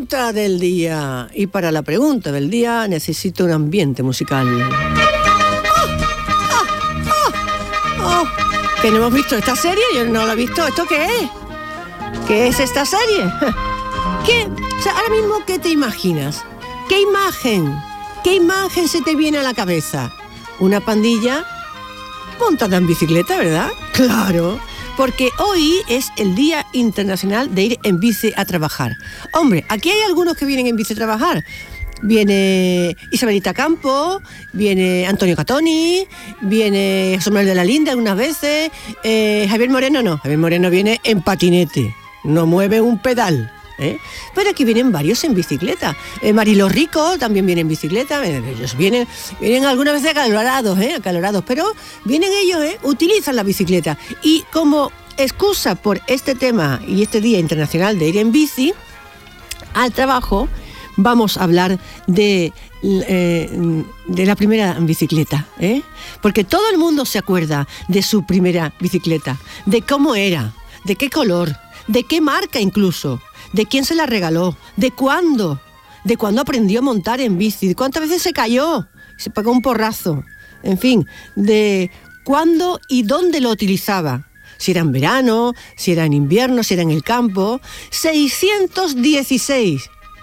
pregunta del día. Y para la pregunta del día necesito un ambiente musical. Que no hemos visto esta serie, yo no la he visto. ¿Esto qué es? ¿Qué es esta serie? ¿Qué? O sea, ahora mismo, ¿qué te imaginas? ¿Qué imagen se te viene a la cabeza? Una pandilla montada en bicicleta, ¿verdad? Claro, porque hoy es el Día Internacional de ir en bici a trabajar. Hombre, aquí hay algunos que vienen en bici a trabajar. Viene Isabelita Campo, viene Antonio Catoni, viene José Manuel de la Linde algunas veces, Javier Moreno no, Javier Moreno viene en patinete, no mueve un pedal. Pero aquí vienen varios en bicicleta. Marilo Rico también viene en bicicleta. Ellos vienen algunas veces acalorados, pero vienen ellos, utilizan la bicicleta. Y como excusa por este tema y este Día Internacional de ir en bici al trabajo, vamos a hablar de la primera bicicleta, porque todo el mundo se acuerda de su primera bicicleta, de cómo era, de qué color, de qué marca incluso, de quién se la regaló, de cuándo aprendió a montar en bici, de cuántas veces se cayó, se pegó un porrazo, en fin, de cuándo y dónde lo utilizaba. Si era en verano, si era en invierno, si era en el campo. 616,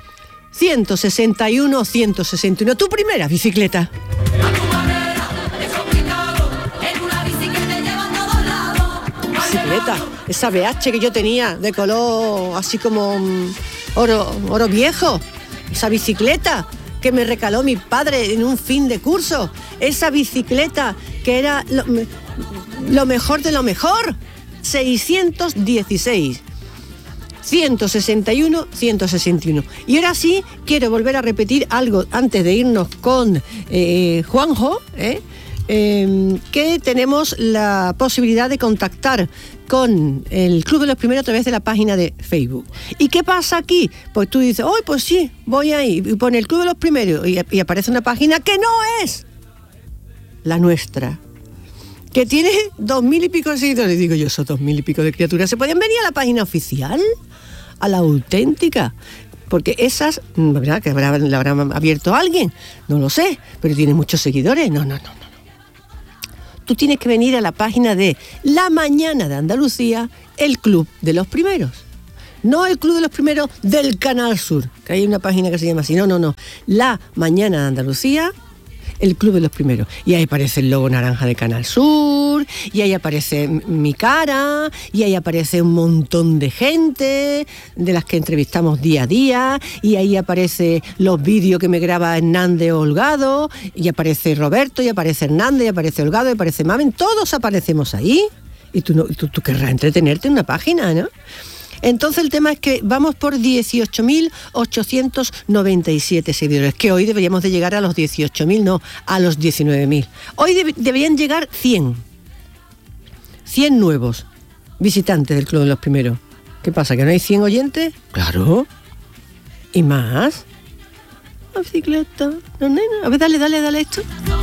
161, 161. Tu primera bicicleta. Bicicleta, esa BH que yo tenía de color así como oro viejo. Esa bicicleta que me recaló mi padre en un fin de curso. Esa bicicleta que era lo mejor de lo mejor. 616. 161, 161. Y ahora sí, quiero volver a repetir algo antes de irnos con Juanjo, que tenemos la posibilidad de contactar con el Club de los Primeros a través de la página de Facebook. ¿Y qué pasa aquí? Pues tú dices, pues sí, voy ahí, y pone el Club de los Primeros, y aparece una página que no es la nuestra, que tiene 2.000 y pico de seguidores. Digo yo, esos 2.000 y pico de criaturas se pueden venir a la página oficial, a la auténtica, porque esas, ¿verdad? Que la habrá abierto alguien, no lo sé, pero tiene muchos seguidores. No. Tú tienes que venir a la página de La Mañana de Andalucía, el Club de los Primeros. No el Club de los Primeros del Canal Sur, que hay una página que se llama así. No. La Mañana de Andalucía, el Club de los Primeros. Y ahí aparece el logo naranja de Canal Sur, y ahí aparece mi cara, y ahí aparece un montón de gente de las que entrevistamos día a día, y ahí aparece los vídeos que me graba Hernández Holgado, y aparece Roberto, y aparece Hernández, y aparece Holgado, y aparece Mamen, todos aparecemos ahí. Y tú querrás entretenerte en una página, ¿no? Entonces el tema es que vamos por 18.897 seguidores, que hoy deberíamos de llegar a los 18.000, no, a los 19.000. Hoy deberían llegar 100 nuevos visitantes del Club de los Primeros. ¿Qué pasa, que no hay 100 oyentes? Claro. ¿Y más? La bicicleta. A ver, dale esto.